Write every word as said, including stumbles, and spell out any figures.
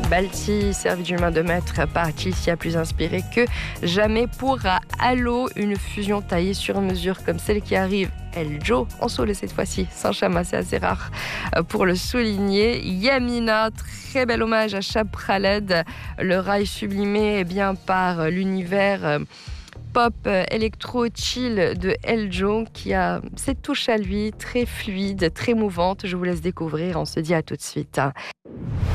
Balti, servi d'une main de maître par Kilsia, plus inspiré que jamais pour Halo, une fusion taillée sur mesure comme celle qui arrive. El Joe, en solo cette fois-ci, sans chama, c'est assez rare pour le souligner. Yamina, très bel hommage à Chab Khaled, le rail sublimé eh bien, par l'univers pop électro-chill de El Joe qui a cette touche à lui, très fluide, très mouvante. Je vous laisse découvrir, on se dit à tout de suite.